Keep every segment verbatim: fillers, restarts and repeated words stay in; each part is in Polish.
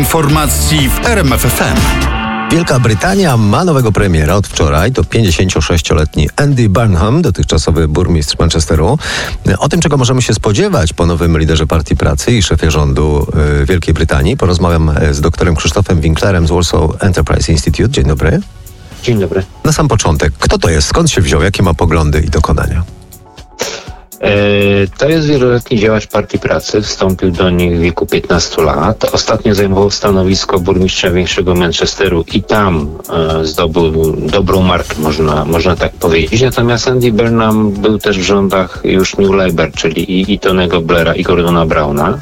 informacji w R M F F M. Wielka Brytania ma nowego premiera od wczoraj. To pięćdziesięciosześcioletni Andy Burnham, dotychczasowy burmistrz Manchesteru. O tym, czego możemy się spodziewać po nowym liderze Partii Pracy i szefie rządu y, Wielkiej Brytanii, porozmawiam z doktorem Krzysztofem Winklerem z Warsaw Enterprise Institute. Dzień dobry. Dzień dobry. Na sam początek, kto to jest? Skąd się wziął? Jakie ma poglądy i dokonania? To jest wieloletni działacz Partii Pracy. Wstąpił do niej w wieku piętnastu lat. Ostatnio zajmował stanowisko burmistrza większego Manchesteru i tam e, zdobył dobrą markę, można, można tak powiedzieć. Natomiast Andy Burnham był też w rządach już New Labour, czyli i, i Tonego Blaira, i Gordona Browna.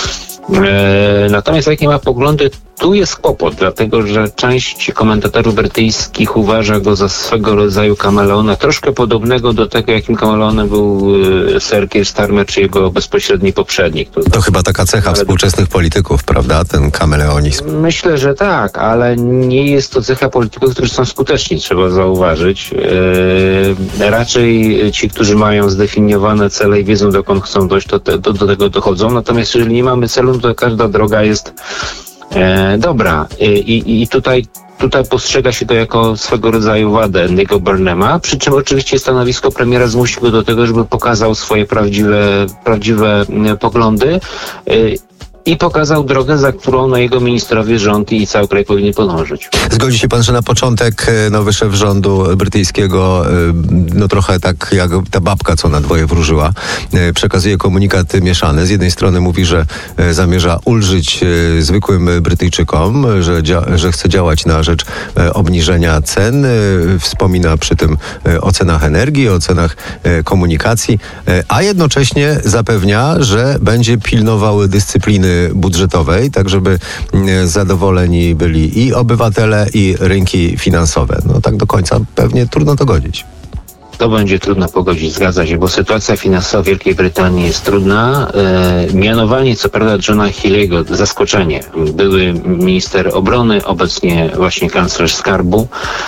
E, natomiast jakie ma poglądy, tu jest kłopot, dlatego że część komentatorów brytyjskich uważa go za swego rodzaju kameleona, troszkę podobnego do tego, jakim kameleonem był e, Sir Keir Starmer, czy jego bezpośredni poprzednik. To, to chyba taka cecha ale współczesnych polityków, prawda? Ten kameleonizm. Myślę, że tak, ale nie jest to cecha polityków, którzy są skuteczni, trzeba zauważyć. E, raczej ci, którzy mają zdefiniowane cele i wiedzą, dokąd chcą dojść, to te, do, do tego dochodzą. Natomiast jeżeli nie mamy celu, to każda droga jest e, dobra. I, i, i tutaj, tutaj postrzega się to jako swego rodzaju wadę Andy'ego Burnhama, przy czym oczywiście stanowisko premiera zmusi go do tego, żeby pokazał swoje prawdziwe, prawdziwe poglądy e, i pokazał drogę, za którą no, jego ministrowie, rząd i cały kraj powinni podążyć. Zgodzi się pan, że na początek nowy szef rządu brytyjskiego, no trochę tak jak ta babka, co na dwoje wróżyła, przekazuje komunikat mieszany. Z jednej strony mówi, że zamierza ulżyć zwykłym Brytyjczykom, że, dzia- że chce działać na rzecz obniżenia cen. Wspomina przy tym o cenach energii, o cenach komunikacji, a jednocześnie zapewnia, że będzie pilnował dyscypliny budżetowej, tak żeby zadowoleni byli i obywatele, i rynki finansowe. No tak do końca pewnie trudno to godzić. To będzie trudno pogodzić, zgadza się, bo sytuacja finansowa w Wielkiej Brytanii jest trudna. E, mianowanie, co prawda, Johna Healey'ego, zaskoczenie. Były minister obrony, obecnie właśnie kanclerz skarbu.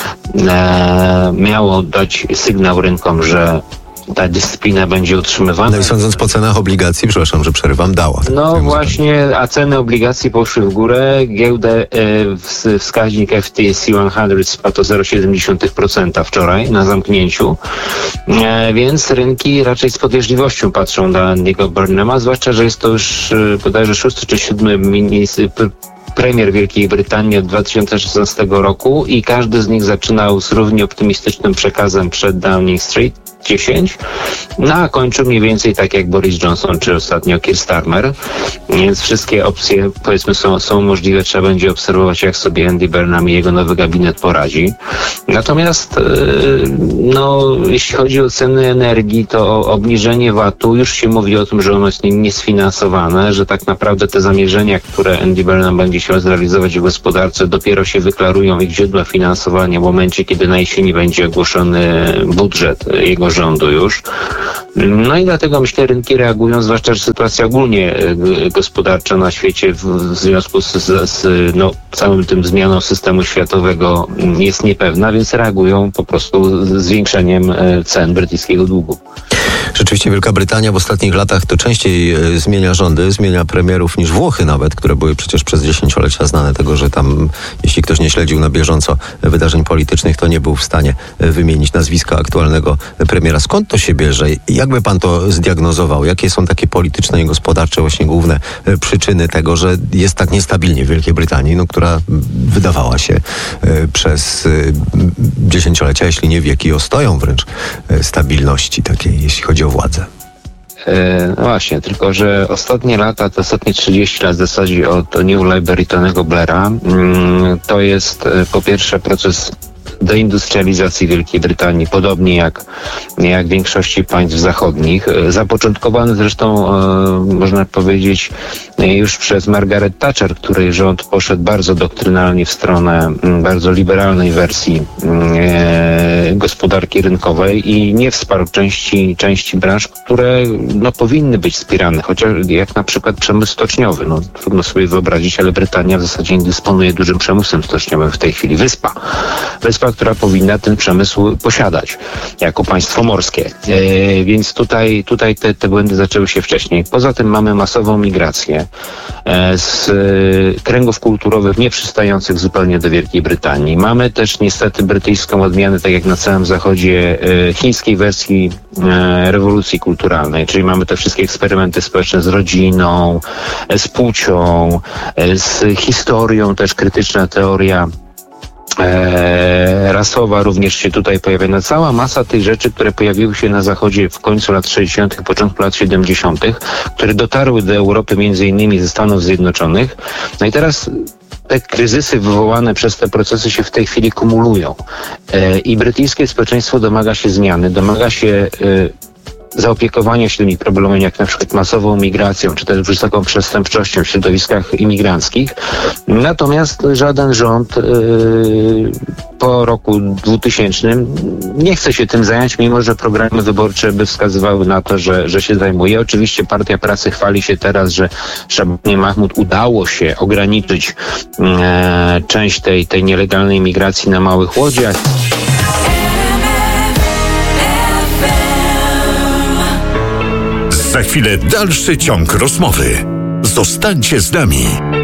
E, miało dać sygnał rynkom, że ta dyscyplina będzie utrzymywana. No i sądząc po cenach obligacji, przepraszam, że przerywam, dała. No właśnie, a ceny obligacji poszły w górę. Giełdę, e, wskaźnik F T S E sto spadł o zero przecinek siedem dziesiątych procent wczoraj na zamknięciu, e, więc rynki raczej z podejrzliwością patrzą na Andy'ego Burnhama, zwłaszcza, że jest to już e, bodajże szósty czy siódmy minister, premier Wielkiej Brytanii od dwa tysiące szesnastego roku i każdy z nich zaczynał z równie optymistycznym przekazem przed Downing Street dziesięć, no a kończył mniej więcej tak jak Boris Johnson, czy ostatnio Keir Starmer, więc wszystkie opcje, powiedzmy, są, są możliwe, trzeba będzie obserwować, jak sobie Andy Burnham i jego nowy gabinet poradzi. Natomiast no, jeśli chodzi o ceny energii, to obniżenie V A T-u, już się mówi o tym, że ono jest niesfinansowane, że tak naprawdę te zamierzenia, które Andy Burnham będzie chciał zrealizować w gospodarce, dopiero się wyklarują ich źródła finansowania w momencie, kiedy na jesieni będzie ogłoszony budżet jego rządu już. No i dlatego myślę, rynki reagują, zwłaszcza, że sytuacja ogólnie gospodarcza na świecie w, w związku z, z, z no, całym tym zmianą systemu światowego jest niepewna, więc reagują po prostu zwiększeniem cen brytyjskiego długu. Rzeczywiście Wielka Brytania w ostatnich latach to częściej zmienia rządy, zmienia premierów niż Włochy nawet, które były przecież przez dziesięciolecia znane tego, że tam, jeśli ktoś nie śledził na bieżąco wydarzeń politycznych, to nie był w stanie wymienić nazwiska aktualnego premiera. Skąd to się bierze? Jakby pan to zdiagnozował? Jakie są takie polityczne i gospodarcze właśnie główne przyczyny tego, że jest tak niestabilnie w Wielkiej Brytanii, no, która wydawała się przez dziesięciolecia, jeśli nie wieki, ostoją wręcz stabilności takiej, jeśli chodzi o władzę? No właśnie, tylko że ostatnie lata, to ostatnie trzydzieści lat w zasadzie od New Labour i Tonego Blaira, to jest po pierwsze proces deindustrializacji Wielkiej Brytanii, podobnie jak, jak w większości państw zachodnich. Zapoczątkowany zresztą, e, można powiedzieć, już przez Margaret Thatcher, której rząd poszedł bardzo doktrynalnie w stronę m, bardzo liberalnej wersji e, gospodarki rynkowej i nie wsparł części, części branż, które no, powinny być wspierane, chociaż jak na przykład przemysł stoczniowy. No, trudno sobie wyobrazić, ale Brytania w zasadzie nie dysponuje dużym przemysłem stoczniowym w tej chwili. Wyspa. Wyspa która powinna ten przemysł posiadać jako państwo morskie. E, więc tutaj, tutaj te, te błędy zaczęły się wcześniej. Poza tym mamy masową migrację e, z e, kręgów kulturowych nieprzystających zupełnie do Wielkiej Brytanii. Mamy też niestety brytyjską odmianę, tak jak na całym zachodzie, e, chińskiej wersji e, rewolucji kulturalnej, czyli mamy te wszystkie eksperymenty społeczne z rodziną, e, z płcią, e, z historią, też krytyczna teoria E, rasowa również się tutaj pojawia. No, cała masa tych rzeczy, które pojawiły się na Zachodzie w końcu lat sześćdziesiątych, początku lat siedemdziesiątych, które dotarły do Europy między innymi ze Stanów Zjednoczonych. No i teraz te kryzysy wywołane przez te procesy się w tej chwili kumulują. E, I brytyjskie społeczeństwo domaga się zmiany, domaga się e, zaopiekowania się tymi problemami, jak na przykład masową migracją, czy też wysoką przestępczością w środowiskach imigranckich. Natomiast żaden rząd yy, po roku dwutysięcznym nie chce się tym zająć, mimo że programy wyborcze by wskazywały na to, że, że się zajmuje. Oczywiście Partia Pracy chwali się teraz, że Szabanie Mahmud udało się ograniczyć yy, część tej, tej nielegalnej migracji na małych łodziach. Za chwilę dalszy ciąg rozmowy. Zostańcie z nami.